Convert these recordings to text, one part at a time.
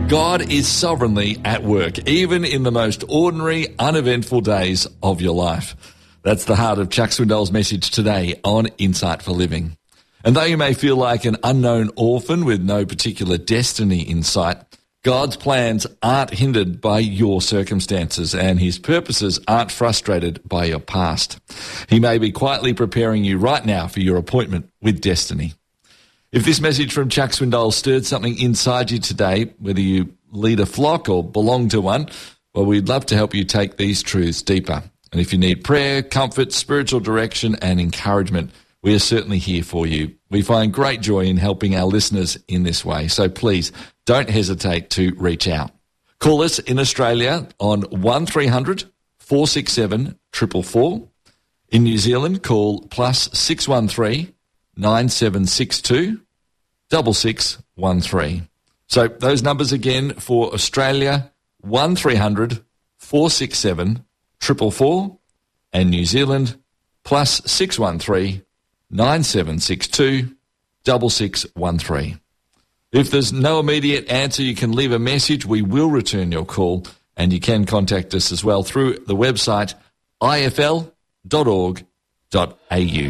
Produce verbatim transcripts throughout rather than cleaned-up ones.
God is sovereignly at work, even in the most ordinary, uneventful days of your life. That's the heart of Chuck Swindoll's message today on Insight for Living. And though you may feel like an unknown orphan with no particular destiny in sight, God's plans aren't hindered by your circumstances, and his purposes aren't frustrated by your past. He may be quietly preparing you right now for your appointment with destiny. If this message from Chuck Swindoll stirred something inside you today, whether you lead a flock or belong to one, well, we'd love to help you take these truths deeper. And if you need prayer, comfort, spiritual direction and encouragement, we are certainly here for you. We find great joy in helping our listeners in this way. So please don't hesitate to reach out. Call us in Australia on one three hundred four six seven four four four. In New Zealand, call plus six one three nine seven six two six six one three. So those numbers again for Australia, one three hundred four six seven four four four, and New Zealand, plus six one three nine seven six two six six one three. If there's no immediate answer, you can leave a message. We will return your call, and you can contact us as well through the website I F L dot org dot A U.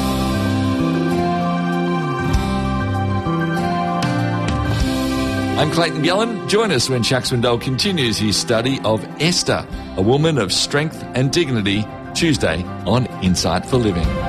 I'm Clayton Gallen. Join us when Chuck Swindoll continues his study of Esther, a woman of strength and dignity, Tuesday on Insight for Living.